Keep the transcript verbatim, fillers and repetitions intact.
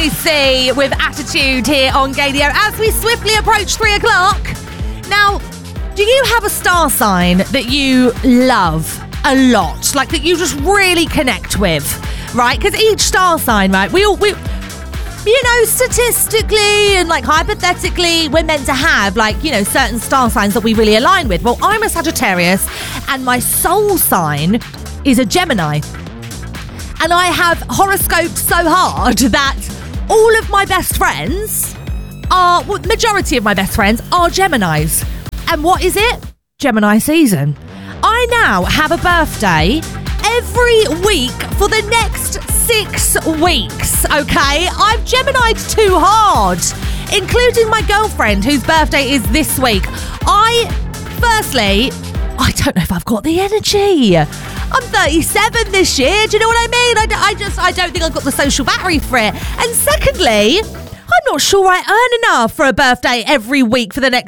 C with Attitude here on Gaydio as we swiftly approach three o'clock. Now, do you have a star sign that you love a lot? Like that you just really connect with, right? Because each star sign, right, we all, we, you know, statistically and like hypothetically, we're meant to have like, you know, certain star signs that we really align with. Well, I'm a Sagittarius and my soul sign is a Gemini. And I have horoscoped so hard that all of my best friends are, well, majority of my best friends are Geminis. And what is it? Gemini season. I now have a birthday every week for the next six weeks, okay? I've Gemini'd too hard, including my girlfriend whose birthday is this week. I, firstly, I don't know if I've got the energy. I'm thirty-seven this year. Do you know what I mean? I, I just, I don't think I've got the social battery for it. And secondly, I'm not sure I earn enough for a birthday every week for the next